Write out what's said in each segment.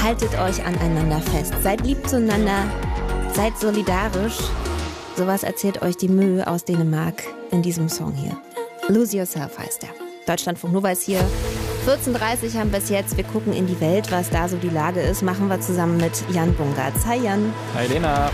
haltet euch aneinander fest. Seid lieb zueinander, seid solidarisch. Sowas erzählt euch die Mö aus Dänemark in diesem Song hier. Lose Yourself heißt er. Deutschlandfunk Nova ist hier. 14:30 haben wir es jetzt. Wir gucken in die Welt, was da so die Lage ist. Machen wir zusammen mit Jan Bungartz. Hi Jan. Hi Lena.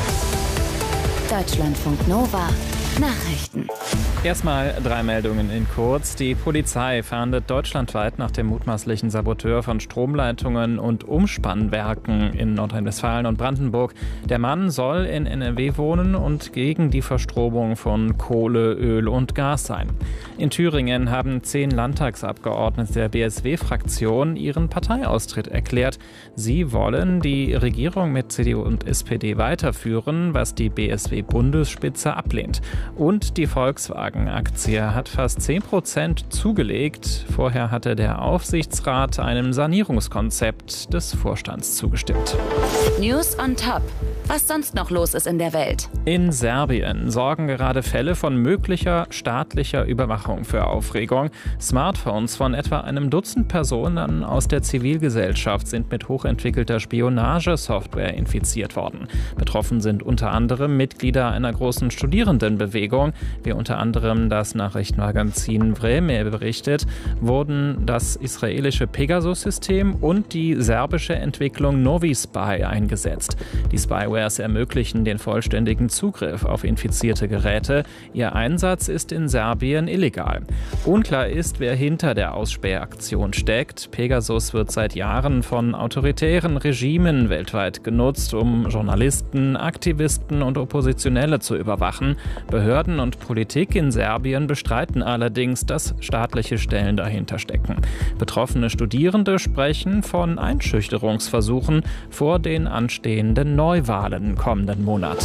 Deutschlandfunk Nova. Nachrichten. Erstmal 3 Meldungen in kurz. Die Polizei fahndet deutschlandweit nach dem mutmaßlichen Saboteur von Stromleitungen und Umspannwerken in Nordrhein-Westfalen und Brandenburg. Der Mann soll in NRW wohnen und gegen die Verstromung von Kohle, Öl und Gas sein. In Thüringen haben 10 Landtagsabgeordnete der BSW-Fraktion ihren Parteiaustritt erklärt. Sie wollen die Regierung mit CDU und SPD weiterführen, was die BSW-Bundesspitze ablehnt. Und die Volkswagen-Aktie hat fast 10% zugelegt. Vorher hatte der Aufsichtsrat einem Sanierungskonzept des Vorstands zugestimmt. News on top. Was sonst noch los ist in der Welt. In Serbien sorgen gerade Fälle von möglicher staatlicher Überwachung für Aufregung. Smartphones von etwa einem Dutzend Personen aus der Zivilgesellschaft sind mit hochentwickelter Spionagesoftware infiziert worden. Betroffen sind unter anderem Mitglieder einer großen Studierendenbewegung. Wie unter anderem das Nachrichtenmagazin Vreme berichtet, wurden das israelische Pegasus-System und die serbische Entwicklung Novispy eingesetzt. Die Spywares ermöglichen den vollständigen Zugriff auf infizierte Geräte. Ihr Einsatz ist in Serbien illegal. Unklar ist, wer hinter der Ausspähaktion steckt. Pegasus wird seit Jahren von autoritären Regimen weltweit genutzt, um Journalisten, Aktivisten und Oppositionelle zu überwachen. Behörden und Politik in Serbien bestreiten allerdings, dass staatliche Stellen dahinter stecken. Betroffene Studierende sprechen von Einschüchterungsversuchen vor den anstehenden Neuwahlen kommenden Monat.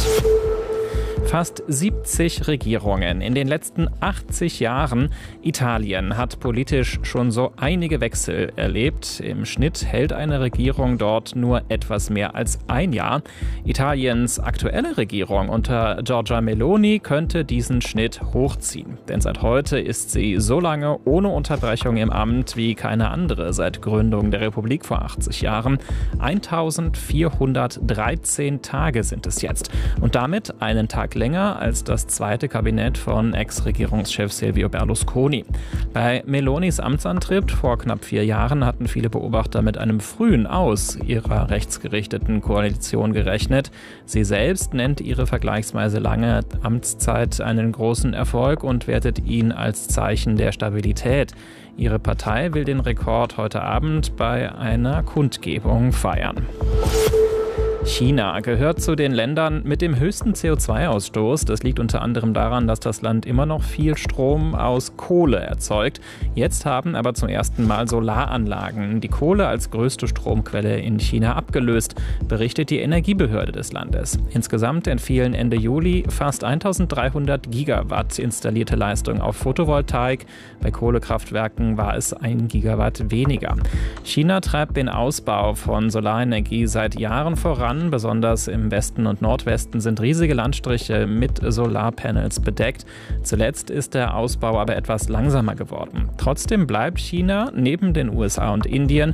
Fast 70 Regierungen in den letzten 80 Jahren. Italien hat politisch schon so einige Wechsel erlebt. Im Schnitt hält eine Regierung dort nur etwas mehr als ein Jahr. Italiens aktuelle Regierung unter Giorgia Meloni könnte diesen Schnitt hochziehen. Denn seit heute ist sie so lange ohne Unterbrechung im Amt wie keine andere seit Gründung der Republik vor 80 Jahren. 1413 Tage sind es jetzt. Und damit einen Tag länger als das zweite Kabinett von Ex-Regierungschef Silvio Berlusconi. Bei Melonis Amtsantritt vor knapp 4 Jahren hatten viele Beobachter mit einem frühen Aus ihrer rechtsgerichteten Koalition gerechnet. Sie selbst nennt ihre vergleichsweise lange Amtszeit einen großen Erfolg und wertet ihn als Zeichen der Stabilität. Ihre Partei will den Rekord heute Abend bei einer Kundgebung feiern. China gehört zu den Ländern mit dem höchsten CO2-Ausstoß. Das liegt unter anderem daran, dass das Land immer noch viel Strom aus Kohle erzeugt. Jetzt haben aber zum ersten Mal Solaranlagen die Kohle als größte Stromquelle in China abgelöst, berichtet die Energiebehörde des Landes. Insgesamt entfielen Ende Juli fast 1300 Gigawatt installierte Leistung auf Photovoltaik. Bei Kohlekraftwerken war es 1 Gigawatt weniger. China treibt den Ausbau von Solarenergie seit Jahren voran. Besonders im Westen und Nordwesten sind riesige Landstriche mit Solarpanels bedeckt. Zuletzt ist der Ausbau aber etwas langsamer geworden. Trotzdem bleibt China neben den USA und Indien